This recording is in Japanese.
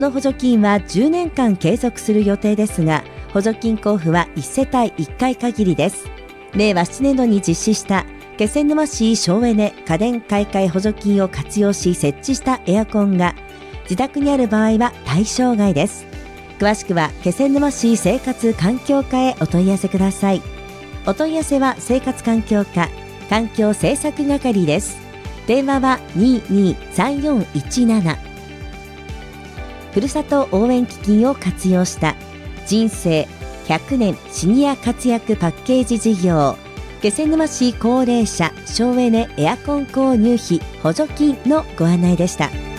この補助金は10年間継続する予定ですが、補助金交付は1世帯1回限りです。令和7年度に実施した気仙沼市省エネ家電買い替え補助金を活用し設置したエアコンが自宅にある場合は対象外です。詳しくは気仙沼市生活環境課へお問い合わせください。お問い合わせは生活環境課環境政策係です。電話は223417。ふるさと応援基金を活用した人生100年シニア活躍パッケージ事業、気仙沼市高齢者省エネエアコン購入費補助金のご案内でした。